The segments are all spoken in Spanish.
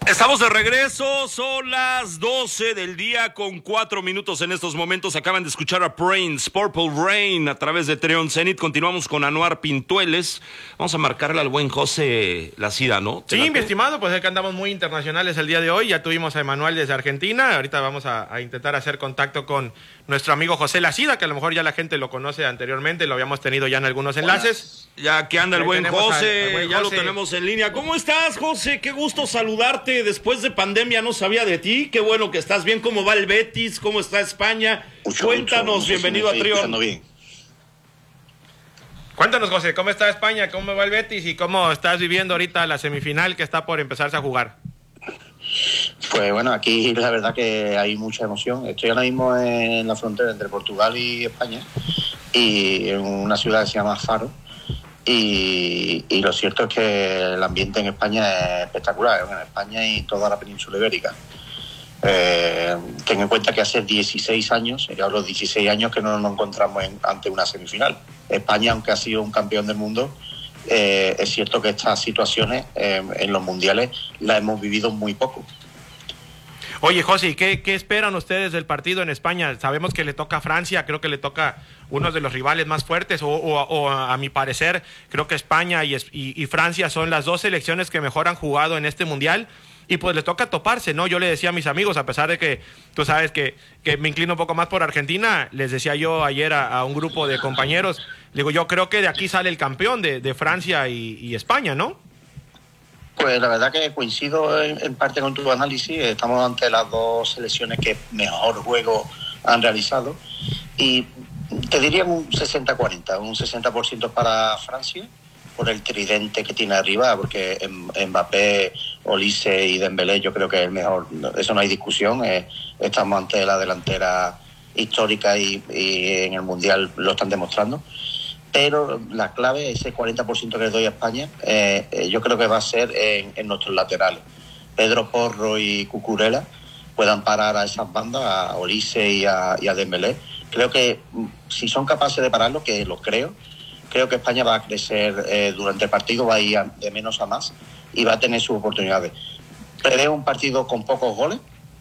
Estamos de regreso, son las 12 del día con 4 minutos en estos momentos. Acaban de escuchar a Prince, Purple Rain a través de Treon Zenit. Continuamos con Anuar Pintueles. Vamos a marcarle al buen José Lacida, ¿no? Sí, mi estimado, pues es que andamos muy internacionales el día de hoy. Ya tuvimos a Emanuel desde Argentina. Ahorita vamos a intentar hacer contacto con nuestro amigo José Lacida, que a lo mejor ya la gente lo conoce anteriormente, lo habíamos tenido ya en algunos enlaces. Ya que anda el buen José, al buen ya José. lo tenemos en línea. ¿Cómo estás, José? Qué gusto saludarte. Después de pandemia no sabía de ti. Qué bueno que estás bien. ¿Cómo va el Betis? ¿Cómo está España? Cuéntanos, bienvenido a Trión. Cuéntanos, José, ¿cómo está España? ¿Cómo va el Betis? ¿Y cómo estás viviendo ahorita la semifinal que está por empezarse a jugar? Pues bueno, aquí la verdad que hay mucha emoción. Estoy ahora mismo en la frontera entre Portugal y España, y en una ciudad que se llama Faro. Y lo cierto es que el ambiente en España es espectacular, en España y toda la península ibérica. Ten en cuenta que hace 16 años, y hablo de 16 años, que no nos encontramos ante una semifinal. España, aunque ha sido un campeón del mundo, es cierto que estas situaciones en los mundiales las hemos vivido muy poco. Oye, José, ¿qué esperan ustedes del partido en España? Sabemos que le toca a Francia, creo que le toca uno de los rivales más fuertes, o a mi parecer, creo que España y Francia son las dos selecciones que mejor han jugado en este mundial. Y pues le toca toparse, ¿no? Yo le decía a mis amigos, a pesar de que tú sabes que me inclino un poco más por Argentina, les decía yo ayer a un grupo de compañeros, digo, yo creo que de aquí sale el campeón de Francia y España, ¿no? Pues la verdad que coincido en parte con tu análisis. Estamos ante las dos selecciones que mejor juego han realizado. Y te diría un 60-40, un 60% para Francia, por el tridente que tiene arriba, porque Mbappé, Olise y Dembélé yo creo que es el mejor, eso no hay discusión. Estamos ante la delantera histórica y en el Mundial lo están demostrando. Pero la clave, ese 40% que le doy a España, yo creo que va a ser en nuestros laterales. Pedro Porro y Cucurella puedan parar a esas bandas, a Olise y a Dembélé. Creo que si son capaces de pararlo, que lo creo que España va a crecer durante el partido, va a ir de menos a más y va a tener sus oportunidades. Preveo un partido con pocos goles,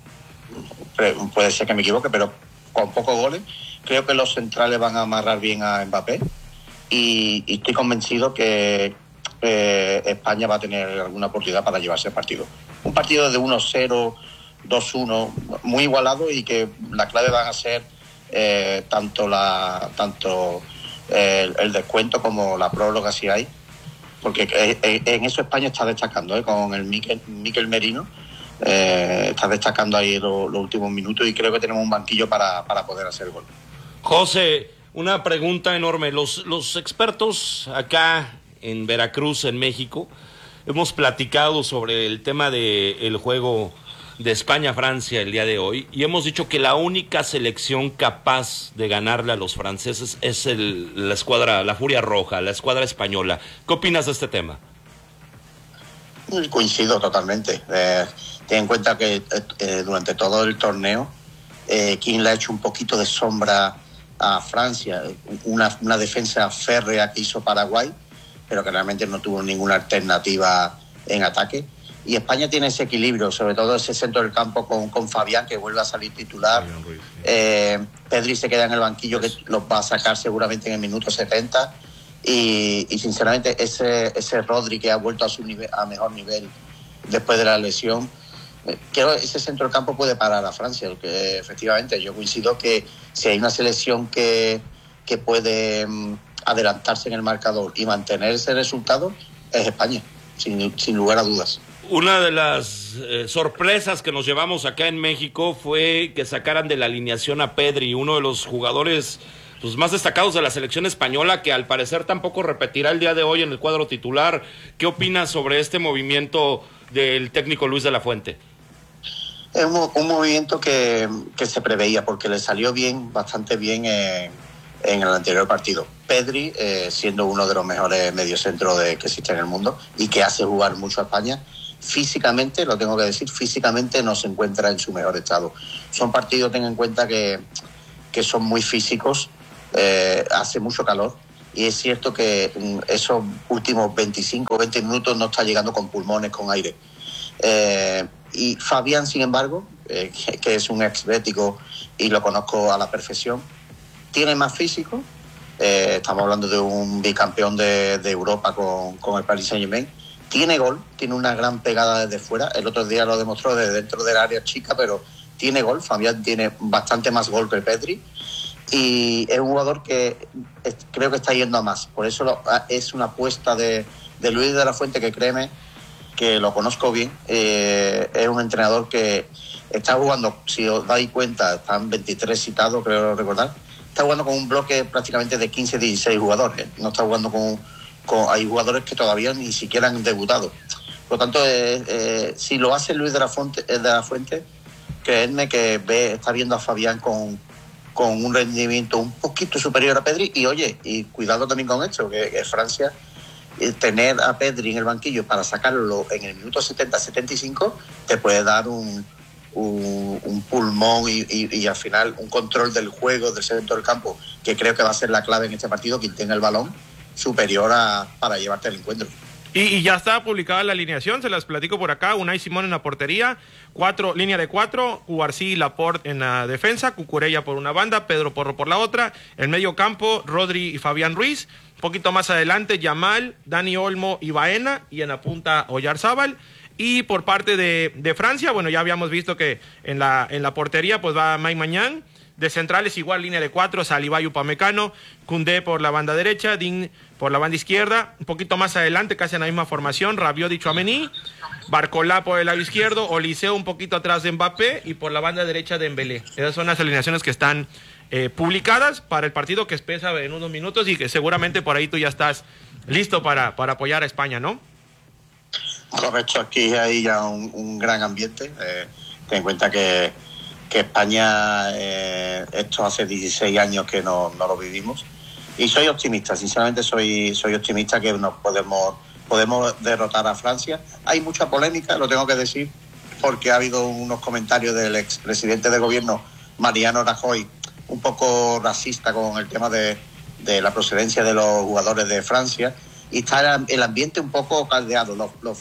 puede ser que me equivoque, pero con pocos goles. Creo que los centrales van a amarrar bien a Mbappé y estoy convencido que España va a tener alguna oportunidad para llevarse el partido. Un partido de 1-0, 2-1, muy igualado, y que la clave van a ser tanto el descuento como la prórroga, si hay, porque en eso España está destacando, con el Mikel Merino, está destacando ahí los últimos minutos, y creo que tenemos un banquillo para poder hacer gol. José, una pregunta enorme. Los expertos acá en Veracruz, en México, hemos platicado sobre el tema del juego de España-Francia el día de hoy, y hemos dicho que la única selección capaz de ganarle a los franceses es la escuadra, la Furia Roja, la escuadra española. ¿Qué opinas de este tema? Coincido totalmente. Ten en cuenta que durante todo el torneo, quien le ha hecho un poquito de sombra a Francia, una defensa férrea que hizo Paraguay, pero que realmente no tuvo ninguna alternativa en ataque. Y España tiene ese equilibrio, sobre todo ese centro del campo con Fabián, que vuelve a salir titular. Pedri se queda en el banquillo, que los va a sacar seguramente en el minuto 70. Y sinceramente ese Rodri, que ha vuelto a su nivel, a mejor nivel después de la lesión, creo que ese centro del campo puede parar a Francia. Que efectivamente yo coincido que si hay una selección que puede adelantarse en el marcador y mantener ese resultado, es España, sin lugar a dudas. Una de las sorpresas que nos llevamos acá en México fue que sacaran de la alineación a Pedri, uno de los jugadores más destacados de la selección española, que al parecer tampoco repetirá el día de hoy en el cuadro titular. ¿Qué opinas sobre este movimiento del técnico Luis de la Fuente? Es un movimiento que se preveía, porque le salió bastante bien en el anterior partido. Pedri, siendo uno de los mejores mediocentros que existe en el mundo y que hace jugar mucho a España, físicamente, lo tengo que decir, físicamente no se encuentra en su mejor estado. Son partidos, ten en cuenta, que son muy físicos, hace mucho calor, y es cierto que esos últimos 25 o 20 minutos no está llegando con pulmones, con aire. Y Fabián, sin embargo, que es un ex-bético y lo conozco a la perfección, tiene más físico. Estamos hablando de un bicampeón de Europa con el Paris Saint-Germain. Tiene gol, tiene una gran pegada desde fuera. El otro día lo demostró desde dentro del área chica, pero tiene gol. Fabián tiene bastante más gol que Pedri. Y es un jugador que creo que está yendo a más. Por eso es una apuesta de Luis de la Fuente, que créeme que lo conozco bien. Es un entrenador que está jugando, si os dais cuenta, están 23 citados, creo recordar. Está jugando con un bloque prácticamente de 15-16 jugadores. No está jugando hay jugadores que todavía ni siquiera han debutado. Por lo tanto, si lo hace Luis de la Fuente, creedme que está viendo a Fabián con un rendimiento un poquito superior a Pedri. Y oye, y cuidado también con esto, que Francia, tener a Pedri en el banquillo para sacarlo en el minuto 70-75 te puede dar un pulmón y al final un control del juego del centro del campo, que creo que va a ser la clave en este partido, quien tenga el balón superior para llevarte al encuentro. Y ya está publicada la alineación, se las platico por acá. Unai Simón en la portería, línea de 4, Cubarsí y Laporte en la defensa, Cucurella por una banda, Pedro Porro por la otra, en medio campo, Rodri y Fabián Ruiz, un poquito más adelante, Yamal, Dani Olmo y Baena, y en la punta Oyarzábal. Y por parte de Francia, bueno, ya habíamos visto que en la portería pues va Mike Maignan. De centrales igual, línea de 4, Saliba y Upamecano, Koundé por la banda derecha, Digne por la banda izquierda, un poquito más adelante, casi en la misma formación, Rabiot y Tchouaméni, Barcola por el lado izquierdo, Olise un poquito atrás de Mbappé y por la banda derecha de Dembélé. Esas son las alineaciones que están publicadas para el partido que empieza en unos minutos y que seguramente por ahí tú ya estás listo para apoyar a España, ¿no? Correcto, aquí hay ya un gran ambiente. Ten en cuenta que España, esto hace 16 años que no lo vivimos, y soy optimista, sinceramente soy optimista que nos podemos derrotar a Francia. Hay mucha polémica, lo tengo que decir, porque ha habido unos comentarios del expresidente de gobierno, Mariano Rajoy, un poco racista con el tema de la procedencia de los jugadores de Francia, y está el ambiente un poco caldeado. Los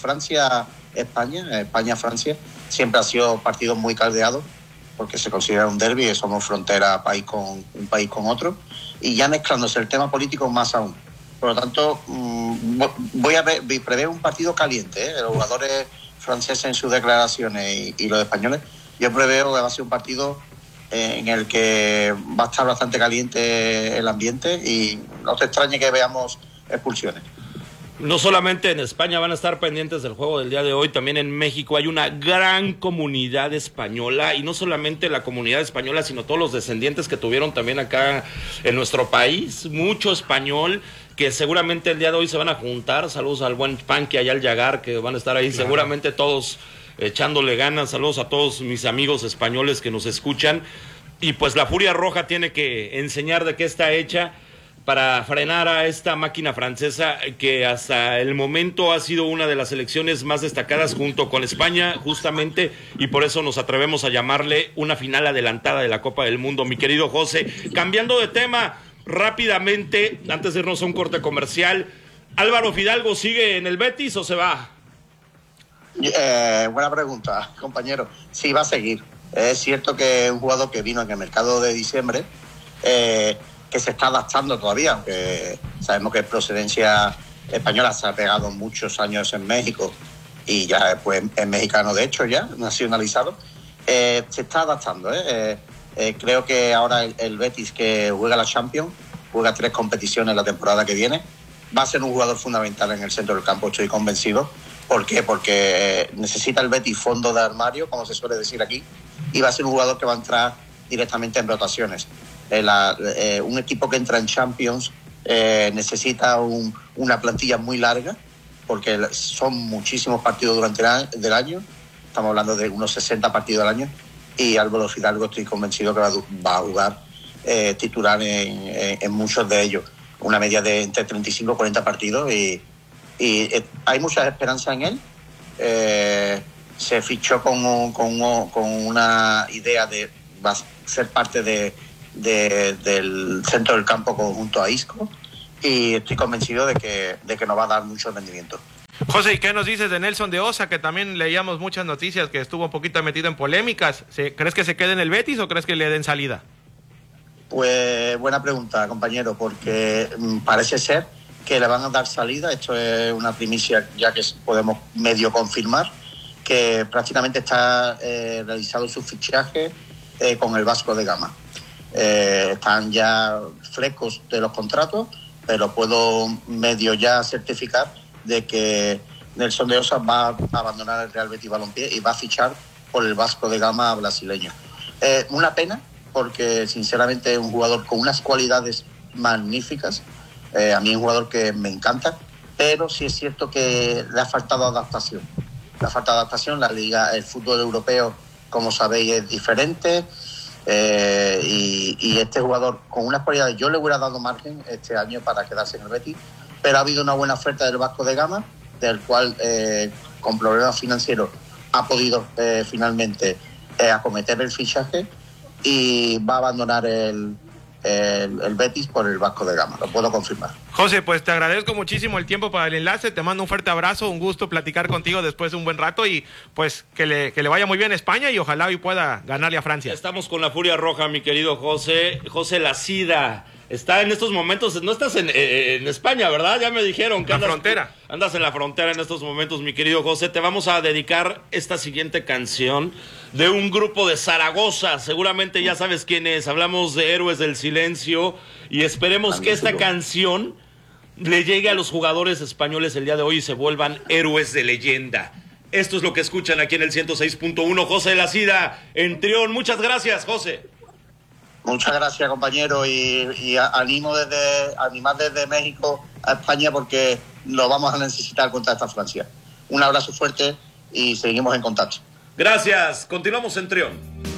España-Francia siempre ha sido partidos muy caldeados, porque se considera un derbi, somos frontera un país con otro, y ya mezclándose el tema político más aún. Por lo tanto, preveo un partido caliente, los jugadores franceses en sus declaraciones y los españoles. Yo preveo que va a ser un partido en el que va a estar bastante caliente el ambiente, y no te extrañe que veamos expulsiones. No solamente en España van a estar pendientes del juego del día de hoy, también en México hay una gran comunidad española, y no solamente la comunidad española, sino todos los descendientes que tuvieron también acá en nuestro país, mucho español, que seguramente el día de hoy se van a juntar. Saludos al buen Panqui, allá al Yagar, que van a estar ahí, claro, seguramente todos echándole ganas. Saludos a todos mis amigos españoles que nos escuchan, y pues la Furia Roja tiene que enseñar de qué está hecha para frenar a esta máquina francesa, que hasta el momento ha sido una de las selecciones más destacadas junto con España, justamente, y por eso nos atrevemos a llamarle una final adelantada de la Copa del Mundo. Mi querido José, cambiando de tema rápidamente, antes de irnos a un corte comercial, ¿Álvaro Fidalgo sigue en el Betis o se va? Buena pregunta, compañero. Sí, va a seguir. Es cierto que es un jugador que vino en el mercado de diciembre, que se está adaptando todavía, aunque sabemos que es procedencia española, se ha pegado muchos años en México y ya pues, es mexicano, de hecho, ya nacionalizado. Se está adaptando. Creo que ahora el Betis, que juega la Champions, juega 3 competiciones la temporada que viene, va a ser un jugador fundamental en el centro del campo, estoy convencido. ¿Por qué? Porque necesita el Betis fondo de armario, como se suele decir aquí, y va a ser un jugador que va a entrar directamente en rotaciones. Un equipo que entra en Champions necesita una plantilla muy larga, porque son muchísimos partidos durante el año. Estamos hablando de unos 60 partidos al año, y Álvaro Fidalgo estoy convencido que va a jugar titular en muchos de ellos, una media de entre 35 y 40 partidos, y hay muchas esperanzas en él. Se fichó con una idea de va a ser parte del centro del campo junto a Isco, y estoy convencido de que nos va a dar mucho rendimiento. José, ¿y qué nos dices de Nelson de Osa? Que también leíamos muchas noticias que estuvo un poquito metido en polémicas. ¿Crees que se quede en el Betis o crees que le den salida? Pues buena pregunta, compañero, porque parece ser que le van a dar salida. Esto es una primicia ya que podemos medio confirmar, que prácticamente está realizado su fichaje con el Vasco de Gama. Están ya flecos de los contratos, pero puedo medio ya certificar de que Nelson de Osa va a abandonar el Real Betis Balompié y va a fichar por el Vasco de Gama brasileño. Una pena, porque sinceramente es un jugador con unas cualidades magníficas. A mí es un jugador que me encanta, pero sí es cierto que le ha faltado adaptación. Le ha faltado adaptación. La liga, el fútbol europeo, como sabéis, es diferente. Y este jugador con unas cualidades, yo le hubiera dado margen este año para quedarse en el Betis, pero ha habido una buena oferta del Vasco de Gama, del cual con problemas financieros ha podido finalmente acometer el fichaje y va a abandonar el Betis por el Vasco de Gama, lo puedo confirmar. José, pues te agradezco muchísimo el tiempo para el enlace, te mando un fuerte abrazo, un gusto platicar contigo después de un buen rato y pues que le vaya muy bien a España y ojalá hoy pueda ganarle a Francia. Estamos con la Furia Roja, mi querido José. José Lacida está en estos momentos, no estás en España, ¿verdad? Ya me dijeron que andas en la frontera en estos momentos, mi querido José. Te vamos a dedicar esta siguiente canción de un grupo de Zaragoza, seguramente ya sabes quién es. Hablamos de Héroes del Silencio y esperemos que esta canción le llegue a los jugadores españoles el día de hoy y se vuelvan héroes de leyenda. Esto es lo que escuchan aquí en el 106.1. José Lacida en Trión. Muchas gracias, José. Muchas gracias, compañero, y animar desde México a España porque lo vamos a necesitar contra esta Francia. Un abrazo fuerte y seguimos en contacto. Gracias. Continuamos en Trión.